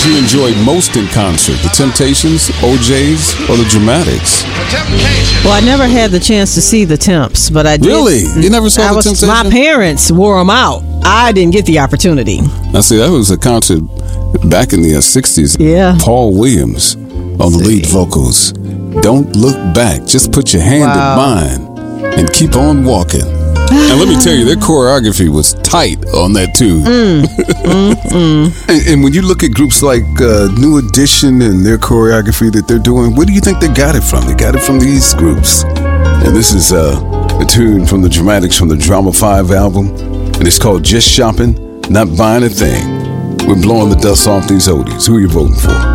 did you enjoy most in concert? The Temptations, OJ's, or the Dramatics? Well, I never had the chance to see the Temps, but I did. Really? You never saw the Temptations? My parents wore them out. I didn't get the opportunity. Now, see, that was a concert back in the 60s. Yeah. Paul Williams on the lead vocals. Don't look back. Just put your hand in mine and keep on walking. And let me tell you, their choreography was tight on that too. And when you look at groups like New Edition and their choreography that they're doing, where do you think they got it from? They got it from these groups. And this is a tune from the Dramatics from the Drama 5 album. And it's called Just Shopping, Not Buying a Thing. We're blowing the dust off these oldies. Who are you voting for?